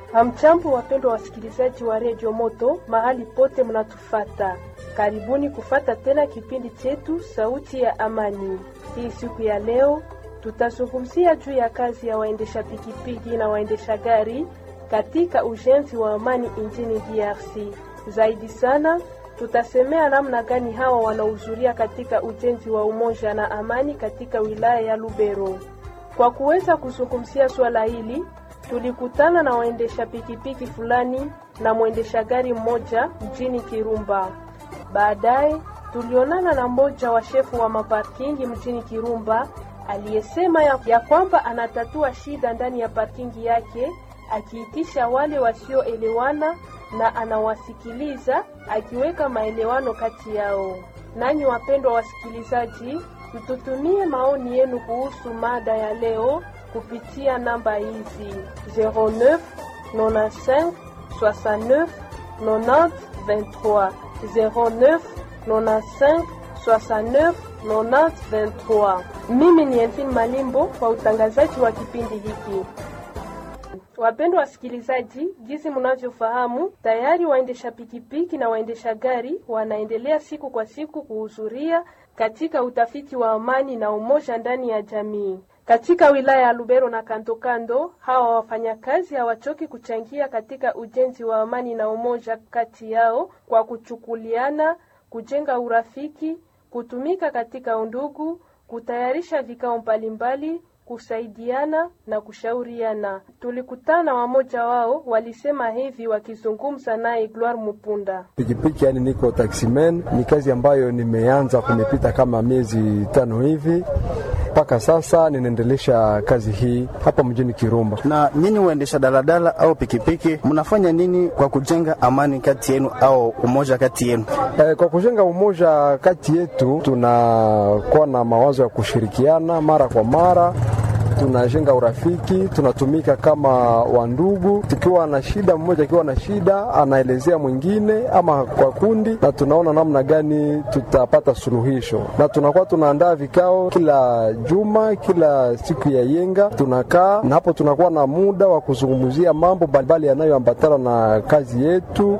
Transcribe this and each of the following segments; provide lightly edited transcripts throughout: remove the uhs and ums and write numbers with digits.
Hamjambo wapendwa wasikilizaji wa Radio Moto mahali pote mnatufata. Karibuni kufata tena kipindi chetu Sauti ya Amani. Hii siku ya leo tutazungumzia juu ya kazi ya waendesha pikipiki na waendesha gari katika ujenzi wa amani nchini DRC. Zaidi sana tutasemea namna gani hawa wanahudhuria katika ujenzi wa umoja na amani katika wilaya ya Lubero. Kwa kuweza kuzungumzia swala hili, tulikutana na waendesha pikipiki fulani na mwendesha gari mmoja mjini Kirumba. Baadaye tulionana na mmoja wa shefu wa maparkingi mjini Kirumba aliyesema ya kwamba anatatua shida ndani ya parkingi yake, akiitisha wale wasioelewana na anawasikiliza akiweka maelewano kati yao. Nanyi wapendwa wasikilizaji, mtutumie maoni yenu kuhusu mada ya leo kupitia namba hizi 09 95 69 90 23 09 95 69 90 23. Mimi ni Elfine Malimbo kwa utangazaji wa kipindi hiki. Wapendwa wasikilizaji, jinsi mnavyofahamu, tayari waendesha pikipiki na waendesha gari wanaendelea siku kwa siku kuhudhuria katika utafiti wa amani na umoja ndani ya jamii. Katika wilaya ya Lubero na kando, hawa wafanyakazi hawachoki kuchangia katika ujenzi wa amani na umoja kati yao kwa kuchukuliana, kujenga urafiki, kutumika katika undugu, kutayarisha vikao mbalimbali, kusaidiana na kushauriana. Tulikutana wamoja wao walisema hivi wakizungumza naye Gloire Mupunda. Pikipiki yani niko taximan, ni kazi ambayo nimeanza kumepita kama miezi 5 hivi. Paka sasa ninaendelesha kazi hii hapa mjini Kirumba. Na nyinyi waendesha daladala au pikipiki, mnafanya nini kwa kujenga amani kati yenu au umoja kati yenu? Kwa kujenga umoja kati yetu tunakuwa na mawazo ya kushirikiana mara kwa mara. Tunajenga urafiki, tunatumika kama wandugu. Tukiwa na shida, mmoja akiwa na shida anaelezea mwingine ama kwa kundi, na tunaona namna gani tutapata suluhisho. Na tunakuwa tunaandaa vikao kila juma, kila siku ya yenga tunakaa, na hapo tunakuwa na muda wa kuzungumzia mambo mbalimbali yanayoambatana na kazi yetu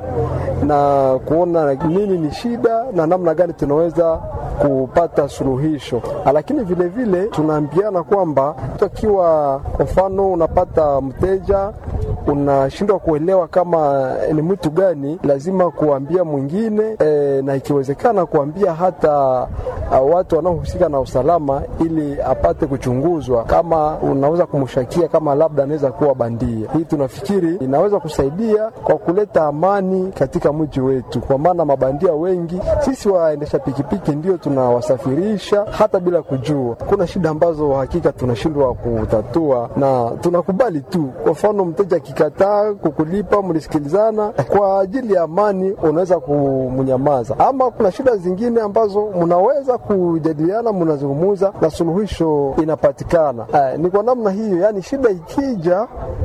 na kuona nini ni shida na namna gani tunaweza kupata suluhisho. Lakini vile vile tunaambiana kwamba tukiwa kwa mfano unapata mteja unashindwa kuelewa kama ni mtu gani, lazima kuambia mwingine na ikiwezekana kuambia hata watu wanaohusika na usalama ili apate kuchunguzwa kama unaweza kumshakia kama labda anaweza kuwa bandia. Hii tunafikiri inaweza kusaidia kwa kuleta amani katika mji wetu, kwa maana mabandia wengi sisi waendesha pikipiki ndio tunawasafirisha hata bila kujua. Kuna shida ambazo hakika tunashindwa kutatua na tunakubali tu. Kwa mfano mteja kikataa kukulipa, mlisikilizana kwa ajili ya amani, unaweza kumnyamaza. Ama kuna shida zingine ambazo mnaweza kujadiliana, mnazungumza na suluhisho inapatikana. Ni kwa namna hiyo, yani shida ikija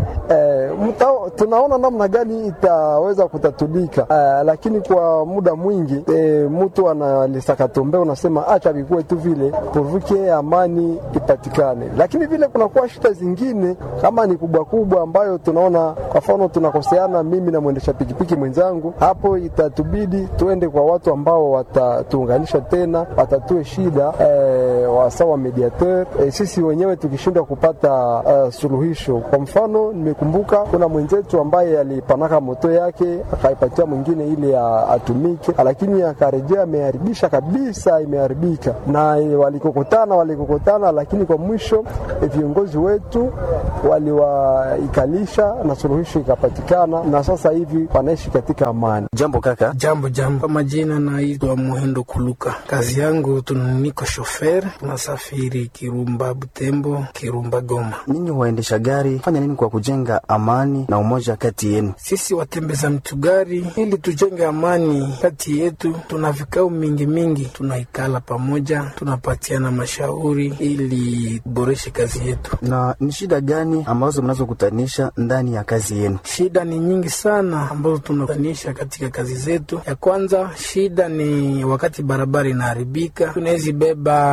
tunaona namna gani itaweza kutatulika. Lakini kwa muda mwingi mtu analisakatombe, unasema acha bikuwe tu vile povuke amani ipatikane. Lakini vile kuna kwa shida zingine kama ni kubwa ambayo tunaona, kwa mfano tunakoseana mimi na mwendesha pikipiki mwenzangu, hapo itatubidi tuende kwa watu ambao watatuunganisha tena, watatue shida wasawa mediateur. Sisi wenyewe tukishindwa kupata suluhisho. Kwa mfano nimekumbuka kuna mwenzetu ambaye alipanaka moto yake akaipatia mwingine ili atumike, lakini akarejea ameharibisha kabisa, imeharibika. Na walikokotana, lakini kwa mwisho viongozi wetu waliwaikalisha na suluhisho ikapatikana, na sasa hivi wanaishi katika amani. Jambo kaka. Jambo. Kwa majina naitwa Muhendo Kuluka. Kazi yangu niko shofer, tunasafiri Kirumba Butembo, Kirumba Goma. Ninyi waendesha gari fanya nini kwa kujenga amani na umoja kati yenu? Sisi watembeza mtugari, ili tujenge amani kati yetu, tuna vikao mingi, tunaikala pamoja, tunapatiana mashauri ili boreshe kazi yetu. Na ni shida gani ambazo mnazokutanisha ndani ya kazi yenu? Shida ni nyingi sana ambazo tunakutanisha katika kazi zetu. Ya kwanza shida ni wakati barabara inaharibika, tunaweza beba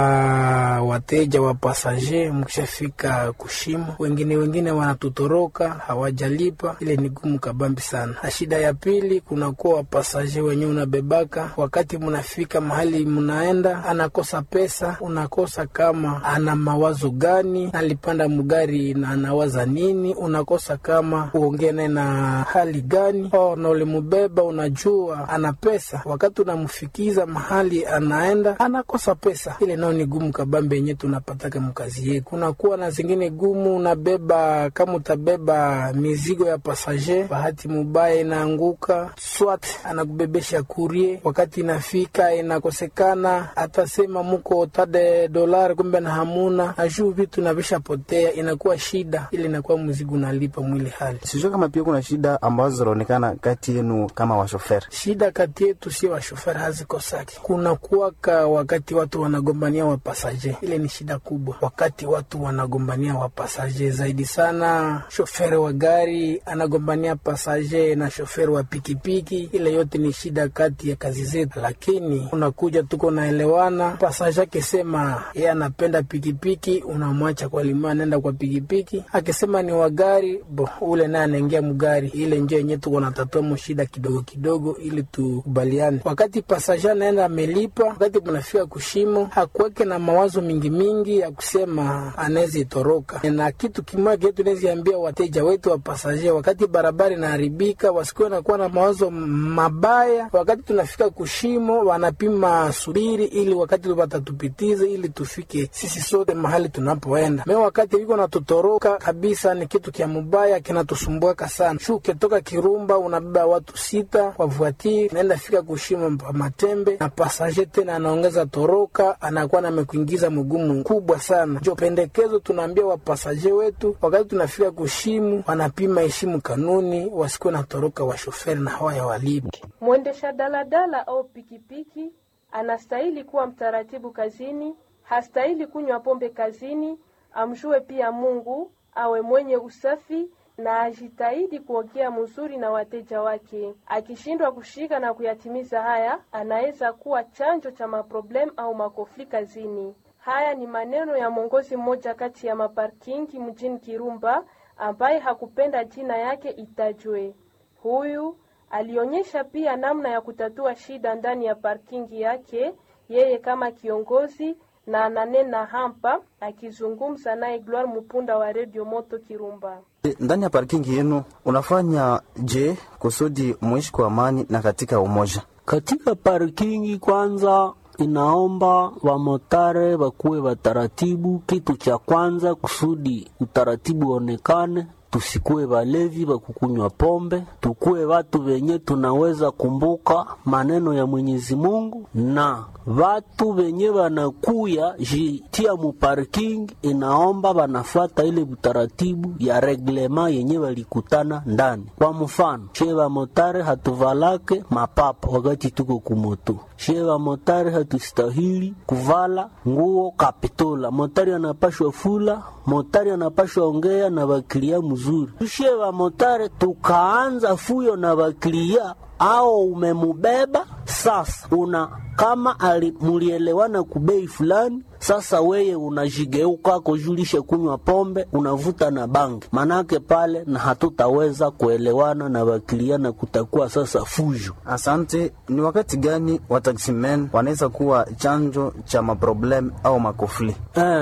wateja wa pasager mkishafika kushimo, wengine wanatutoroka hawajalipa, ile ni gumu kabambi sana. Na shida ya pili, kunakuwa wapasager wenyewe unabebaka, wakati mnafika mahali mnaenda anakosa pesa, unakosa kama ana mawazo gani, alipanda mugari na anawaza nini, unakosa kama uongee na hali gani, na ulimubeba unajua ana pesa, wakati unamfikiza mahali anaenda anakosa pesa. Ile nao ni gumu kabambe yenye tunapataka mkazi yetu. Kunakuwa na zingine gumu, unabeba kama utabeba mizigo ya pasager, bahati mubaya inaanguka, swat anakubebesha kurie, wakati inafika inakosekana, atasema muko tade dolari kumbe na hamuna, ajuu vitu nabisha potea, inakuwa shida. Ile inakuwa mzigo unalipa mwili hali. Sijua kama pia kuna shida ambazo zinaonekana kati yenu kama washofer. Shida kati yetu si washofer hazikosaki. Kuna kuwaka wakati watu wanagombania wapasager, ile ni shida kubwa. Wakati watu wanagombania wapasager zaidi sana, shofer wa gari anagombania pasager na shofer wa pikipiki, ile yote ni shida kati ya kazi zetu. Lakini unakuja tuko naelewana, pasager akisema yeye anapenda pikipiki, unamwacha kwa limana nenda kwa pikipiki. Akisema ni wa gari, ule naye anaingia mugari. Ile nje yenyewe tuko natatua shida kidogo kidogo ili tukubaliane. Wakati pasager anaenda amelipa, wakati mnafika kushimo, hakuweke na mawazo mingi ya kusema anaweza toroka. Na kitu kimoja kitu tunaziambia wateja wetu wa pasager, wakati barabara inaharibika, wasikuwe na kuwa na mawazo mabaya. Wakati tunafika kushimo, wanapima subiri ili wakati watatupitiza ili tufike sisi sote mahali tunapoenda. Mimi wakati wiko na tutoroka kabisa ni kitu kia mubaya, kinatusumbua sana. Shuke toka Kirumba unabeba watu 6 kwa voiture, naenda fika kushimo Matembe, na pasager tena anaongeza toroka, anakuwa na mekuingiza mgumu kubwa sana. Jo pendekezo tunaambia wa pasager wetu, wakati tunafika kushimo wanapima heshimu kanuni, wasikuwe na toroka wa shoferi na hawaya walibu. Mwendesha daladala au pikipiki anastahili kuwa mtaratibu kazini, hastahili kunywa pombe kazini, amjue pia Mungu, awe mwenye usafi na ajitahidi kuongea mzuri na wateja wake. Akishindwa kushika na kuyatimiza haya, anaweza kuwa chanjo cha maproblem au makofli kazini. Haya ni maneno ya mwongozi mmoja kati ya maparkingi mjini Kirumba ambaye hakupenda jina yake itajwe. Huyu alionyesha pia namna ya kutatua shida ndani ya parkingi yake yeye kama kiongozi, na ananena hapa akizungumza naye Gloire Mupunda wa Radio Moto Kirumba. Ndani ya parkingi yenu unafanya je kusudi muishi kwa amani na katika umoja? Katika parkingi kwanza inaomba wamotare wakuwe wataratibu. Kitu cha kwanza kusudi utaratibu onekane, tusikuwe walevi wa kukunywa pombe, tukuwe watu wenye tunaweza kumbuka maneno ya Mwenyezi Mungu, na watu wenye wanakuya jitia mu parking inaomba wanafuata ile utaratibu ya reglema yenye walikutana ndani. Kwa mfano, shewa motare hatuvalake mapapa wakati tuko kumoto. Shewa motare hatustahili kuvala nguo kapitola. Motari anapashwa fula, motari anapashwa ongea na wakilia mzuri. Shewa motare tukaanza fuyo na wakilia au umemubeba sasa kama mulielewana kubei fulani, sasa weye unajigeuka kujulisha kunywa pombe, unavuta na bangi, manake pale na hatutaweza kuelewana na wakilia na kutakuwa sasa fujo. Asante. Ni wakati gani wataksimen wanaweza kuwa chanjo cha maproblem au makofli?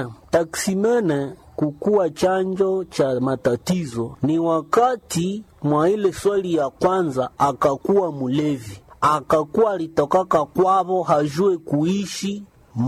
Taksimene kukuwa chanjo cha matatizo ni wakati mwa ile swali ya kwanza akakuwa mulevi, akakuwa litokaka kwavo hajue kuishi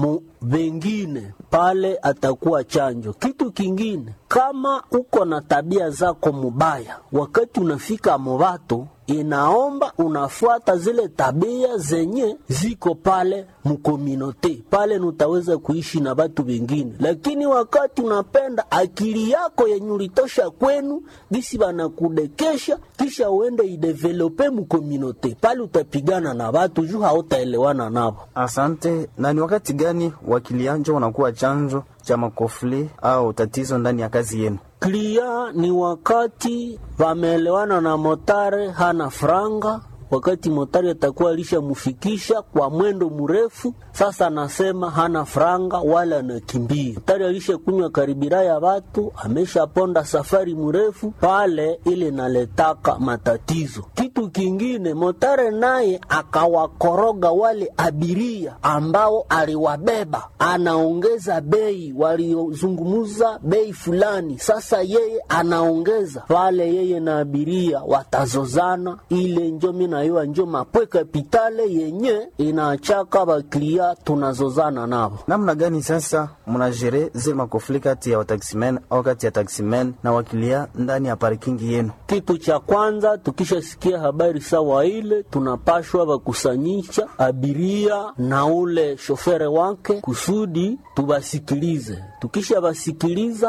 vengine, pale atakuwa chanjo. Kitu kingine, kama uko na tabia zako mubaya, wakati unafika mwato inaomba unafuata zile tabia zenye ziko pale mkominote, pale nutaweza kuishi na watu wengine. Lakini wakati unapenda akili yako yenye ulitosha kwenu disi banakudekesha, kisha uende idevelope mkominote, pale utapigana na watu juu hautaelewana nabo. Asante. Na ni wakati gani wakilianjo wanakuwa chanjo cha makofli au tatizo ndani ya kazi yenu? Klia ni wakati wameelewana na motare hana franga, wakati motari atakuwa alishamufikisha kwa mwendo mrefu, sasa anasema hana franga wala anakimbia. Motari alishakunywa karibira ya watu, ameshaponda safari mrefu pale, ile naletaka matatizo. Kitu kingine, motari naye akawakoroga wale abiria ambao aliwabeba, anaongeza bei, waliozungumuza bei fulani, sasa yeye anaongeza pale, yeye na abiria watazozana. Ile njo minayua njo mapwe kapitale yenye inaachaka baklia tunazozana nabo. Namna gani sasa mnajere zile makoflika kati ya wataximen au kati ya taximen na wakilia ndani ya parkingi yenu? Kitu cha kwanza, tukishasikia habari sawa ile, tunapashwa bakusanyisha abiria na ule shofere wake kusudi tubasikilize. Tukisha basikiliza,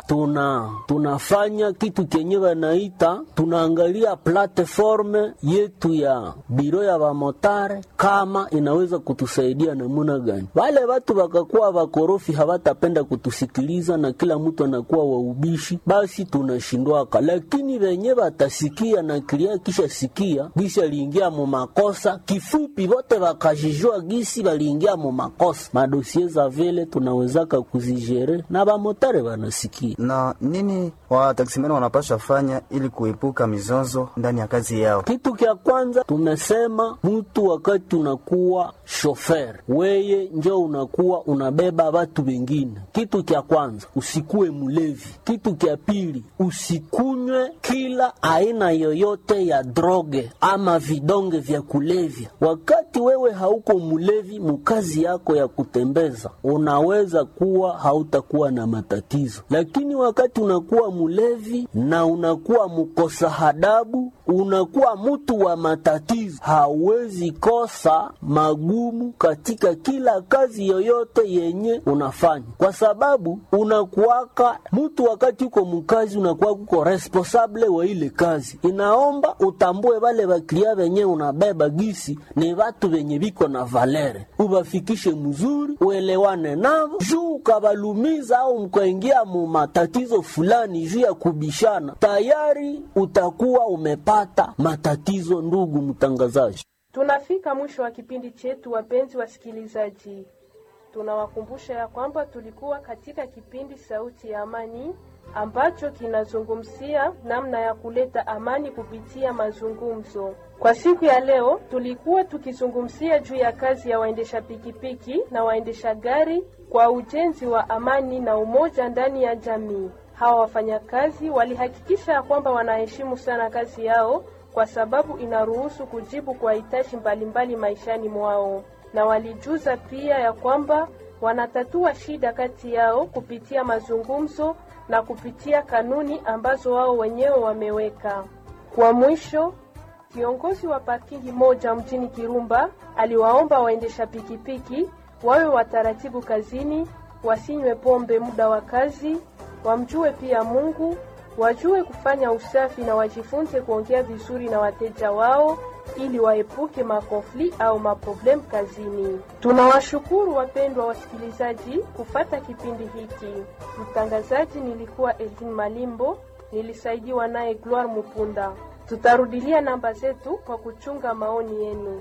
tunafanya kitu kenye wanaita, tunaangalia platform yetu ya biro ya bamotare kama inaweza kutusaidia namuna gani. Wale watu wakakuwa wakorofi, hawatapenda kutusikiliza na kila mtu anakuwa waubishi, basi tunashindwaka. Lakini wenye watasikia na kilia kisha sikia gisi aliingia mu makosa, kifupi wote wakajijua gisi waliingia mu makosa, madosie za vile tunawezaka kuzijere na bamotare wanasikia. Na nini wa taksimeni wanapasha fanya ili kuepuka mizozo ndani ya kazi yao? Kitu kia kwanza tumesema, mtu wakati unakuwa shofer, weye njo unakuwa unabeba watu wengine. Kitu kia kwanza, usikue mulevi. Kitu kia pili, usikunywe kila aina yoyote ya droge ama vidonge vya kulevya. Wakati wewe hauko mulevi mukazi yako ya kutembeza, unaweza kuwa hautakuwa na matatizo. Lakini wakati unakuwa mulevi na unakuwa mukosa hadabu, unakuwa mtu wa matatizo, hauwezi kosa magumu katika kila kazi yoyote yenye unafanya, kwa sababu unakuwaka mtu wakati uko mukazi, unakuwa uko responsable wa ile kazi. Inaomba utambue wale baklia wenye unabeba gisi ni watu wenye biko na valere, ubafikishe mzuri, uelewane nao, juu kabalumiza au mkaingia mu matatizo fulani juu ya kubishana, tayari utakuwa umepata matatizo. Ndugu mtangazaji, tunafika mwisho wa kipindi chetu. Wapenzi wasikilizaji, tunawakumbusha ya kwamba tulikuwa katika kipindi Sauti ya Amani ambacho kinazungumzia namna ya kuleta amani kupitia mazungumzo. Kwa siku ya leo tulikuwa tukizungumzia juu ya kazi ya waendesha pikipiki na waendesha gari kwa ujenzi wa amani na umoja ndani ya jamii. Hawa wafanyakazi walihakikisha kwamba wanaheshimu sana kazi yao, kwa sababu inaruhusu kujibu kwa hitaji mbalimbali maishani mwao, na walijuza pia ya kwamba wanatatua shida kati yao kupitia mazungumzo na kupitia kanuni ambazo wao wenyewe wameweka. Kwa mwisho, kiongozi wa parkingi moja mjini Kirumba aliwaomba waendesha pikipiki wawe wataratibu kazini, wasinywe pombe muda wa kazi, wamjue pia Mungu, wajue kufanya usafi na wajifunze kuongea vizuri na wateja wao ili waepuke makonfli au maproblem kazini. Tunawashukuru wapendwa wasikilizaji kufata kipindi hiki. Mtangazaji nilikuwa Elvin Malimbo, nilisaidiwa naye Gloire Mupunda. Tutarudilia namba zetu kwa kuchunga maoni yenu.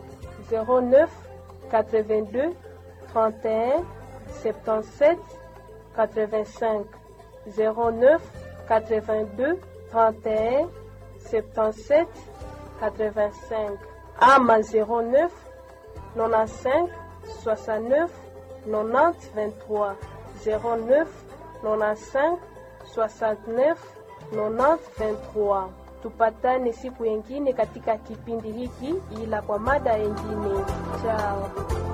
09 82 31 77 85 09 82 31 77 85 ama 09 95 69 90 23 09 95 69 90 23. Tupatane siku nyingine katika kipindi hiki, ila kwa mada nyingine. Ciao.